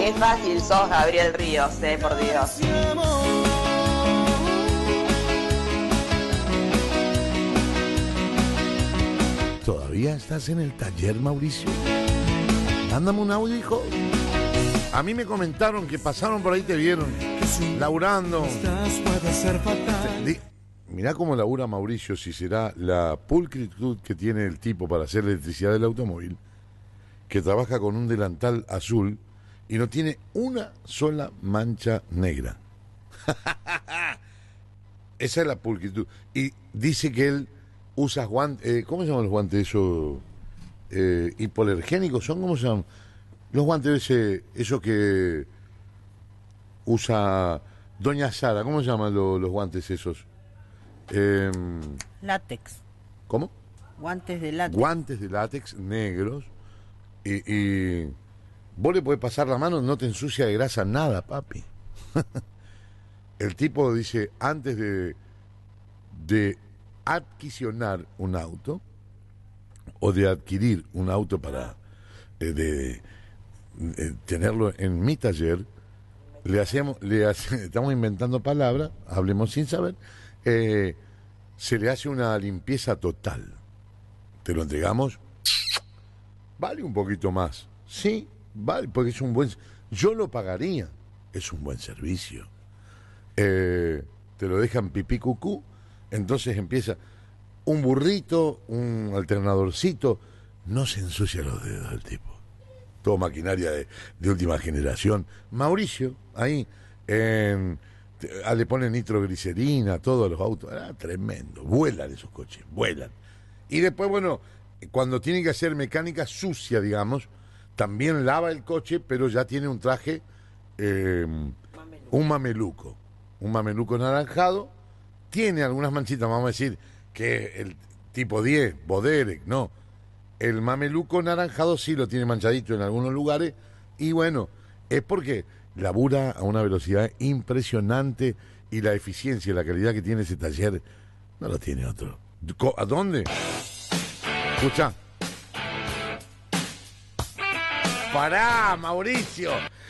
Qué fácil sos, Gabriel Ríos, por Dios. ¿Todavía estás en el taller, Mauricio? Mándame un audio, hijo. A mí me comentaron que pasaron por ahí, te vieron laburando. Mirá cómo labura Mauricio, si será la pulcritud que tiene el tipo para hacer electricidad del automóvil, que trabaja con un delantal azul y no tiene una sola mancha negra. Esa es la pulcritud. Y dice que él usa guantes, ¿cómo se llaman los guantes esos? Hipoalergénicos, ¿son? ¿Cómo se llaman? Los guantes esos que usa Doña Sara, ¿cómo se llaman los guantes esos? Látex. ¿Cómo? Guantes de látex. Guantes de látex negros. Y vos le podés pasar la mano, no te ensucia de grasa nada, papi. El tipo dice, antes de adquisicionar un auto o de adquirir un auto para tenerlo en mi taller, estamos inventando palabras, hablemos sin saber, se le hace una limpieza total. Te lo entregamos, vale un poquito más, sí, vale, porque es un buen, yo lo pagaría, es un buen servicio. Te lo dejan pipí cucú, entonces empieza un burrito, un alternadorcito, no se ensucia los dedos del tipo. Todo maquinaria de última generación. Mauricio, ahí, le ponen nitroglicerina a todos los autos. Tremendo. Vuelan esos coches, vuelan. Y después, bueno, cuando tienen que hacer mecánica sucia, digamos, también lava el coche, pero ya tiene un traje, un mameluco. Un mameluco anaranjado. Tiene algunas manchitas, vamos a decir, que el tipo 10, Boderek, no. El mameluco naranjado sí lo tiene manchadito en algunos lugares. Y bueno, es porque labura a una velocidad impresionante y la eficiencia y la calidad que tiene ese taller no lo tiene otro. ¿A dónde? Escucha. Pará, Mauricio.